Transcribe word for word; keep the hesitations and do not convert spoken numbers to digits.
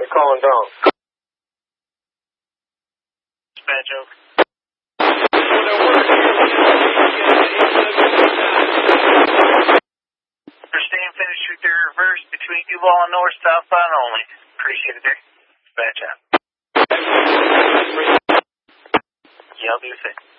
They're calling down. Bad joke. Understand, finish with your reverse between U-Ball and north, southbound only. Appreciate it, there. Bad job. Yeah, I'll do the same.